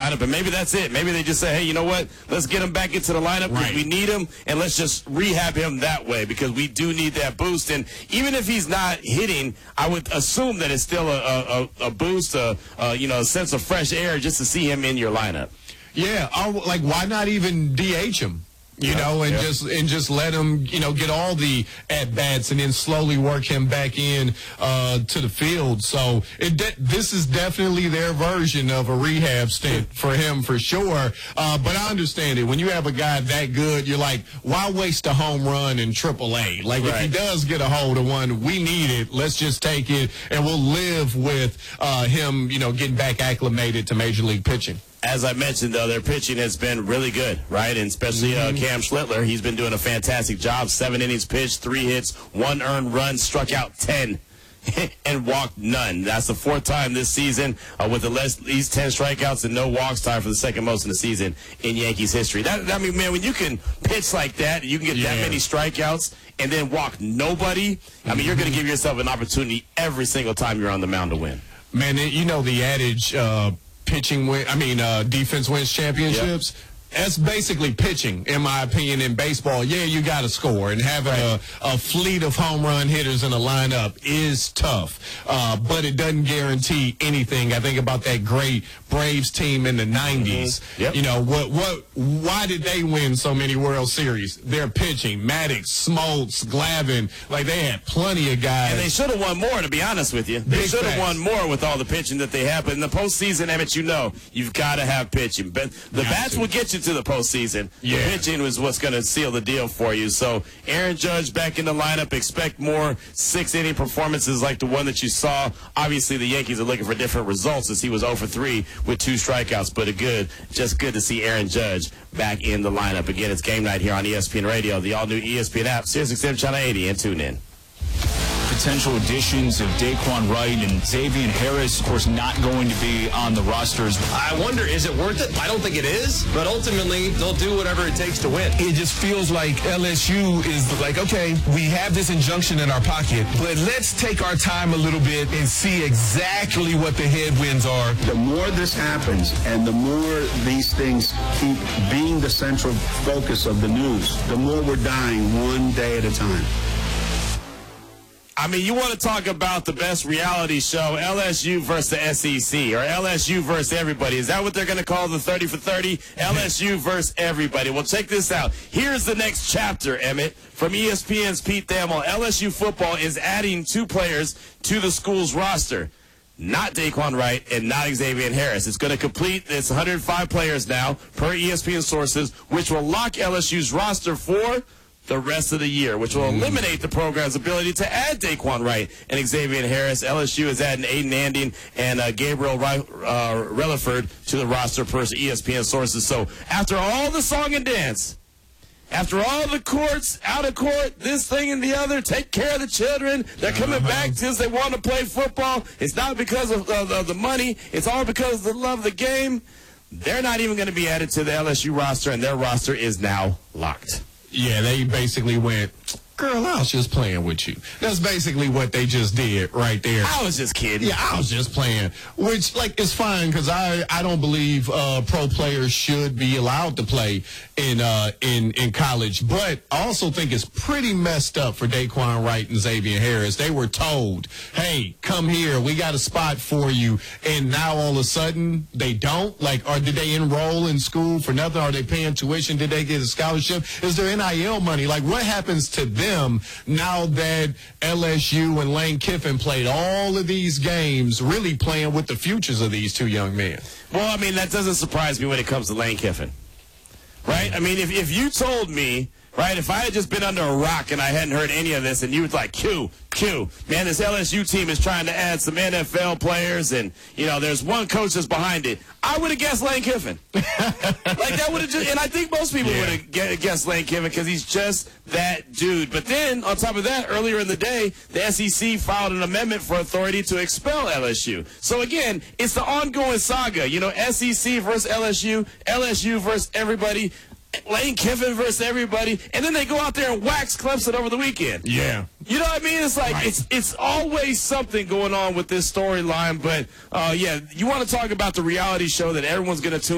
lineup, and maybe that's it. Maybe they just say, hey, you know what? Let's get him back into the lineup because we need him, and let's just rehab him that way because we do need that boost. And even if he's not hitting, I would assume that it's still a boost, a sense of fresh air just to see him in your lineup. Yeah, like why not even DH him? Just let him, get all the at-bats and then slowly work him back in to the field. So this is definitely their version of a rehab stint for him for sure. But I understand it. When you have a guy that good, you're like, why waste a home run in AAA? Like, if he does get a hold of one, we need it. Let's just take it, and we'll live with him, getting back acclimated to Major League pitching. As I mentioned, though, their pitching has been really good, right? And especially Cam Schlittler, he's been doing a fantastic job. 7 innings pitched, 3 hits, 1 earned run, struck out 10, and walked none. That's the 4th time this season with at least 10 strikeouts and no walks, time for the 2nd most in the season in Yankees history. Man, when you can pitch like that, you can get that many strikeouts and then walk nobody, you're going to give yourself an opportunity every single time you're on the mound to win. Man, the adage, defense wins championships. Yep. That's basically pitching, in my opinion, in baseball. Yeah, you got to score, and having a fleet of home run hitters in a lineup is tough, but it doesn't guarantee anything. I think about that great Braves team in the 90s. Yep. Why did they win so many World Series? Their pitching, Maddox, Smoltz, Glavine, like they had plenty of guys. And they should have won more, to be honest with you. They should have won more with all the pitching that they have. But in the postseason, Emmett, you've got to have pitching. But the bats will get you to the postseason. The pitching was what's going to seal the deal for you. So Aaron Judge back in the lineup. Expect more 6-inning performances like the one that you saw. Obviously, the Yankees are looking for different results as he was 0 for 3 with 2 strikeouts. But just good to see Aaron Judge back in the lineup. Again, it's game night here on ESPN Radio, the all-new ESPN app, SiriusXM Channel 80, and tune in. Potential additions of Daquan Wright and Xavier Harris, of course, not going to be on the rosters. I wonder, is it worth it? I don't think it is, but ultimately, they'll do whatever it takes to win. It just feels like LSU is like, okay, we have this injunction in our pocket, but let's take our time a little bit and see exactly what the headwinds are. The more this happens and the more these things keep being the central focus of the news, the more we're dying one day at a time. You want to talk about the best reality show, LSU versus the SEC, or LSU versus everybody. Is that what they're going to call the 30 for 30? LSU versus everybody. Well, check this out. Here's the next chapter, Emmett, from ESPN's Pete Thamel. LSU football is adding 2 players to the school's roster. Not Daquan Wright and not Xavier Harris. It's going to complete its 105 players now, per ESPN sources, which will lock LSU's roster for the rest of the year, which will eliminate the program's ability to add Daquan Wright and Xavier Harris. LSU is adding Aiden Anding and Gabriel Relaford to the roster per ESPN sources. So after all the song and dance, after all the courts, out of court, this thing and the other, take care of the children, they're coming back because they want to play football. It's not because of the money. It's all because of the love of the game. They're not even going to be added to the LSU roster, and their roster is now locked. Yeah, they basically went, girl, I was just playing with you. That's basically what they just did right there. I was just kidding. Yeah, I was just playing, which, is fine because I don't believe pro players should be allowed to play in college. But I also think it's pretty messed up for Daquan Wright and Xavier Harris. They were told, hey, come here, we got a spot for you. And now all of a sudden they don't? Or did they enroll in school for nothing? Are they paying tuition? Did they get a scholarship? Is there NIL money? What happens to them now that LSU and Lane Kiffin played all of these games, really playing with the futures of these 2 young men? Well, that doesn't surprise me when it comes to Lane Kiffin, right? If you told me, right, if I had just been under a rock and I hadn't heard any of this and you was like, Q, man, this LSU team is trying to add some NFL players and, there's one coach that's behind it, I would have guessed Lane Kiffin. That would have just, and I think most people would have guessed Lane Kiffin because he's just that dude. But then, on top of that, earlier in the day, the SEC filed an amendment for authority to expel LSU. So again, it's the ongoing saga. SEC versus LSU, LSU versus everybody, Lane Kiffin versus everybody, and then they go out there and wax Clemson over the weekend. Yeah. You know what I mean? It's like, it's always something going on with this storyline, but, you want to talk about the reality show that everyone's going to tune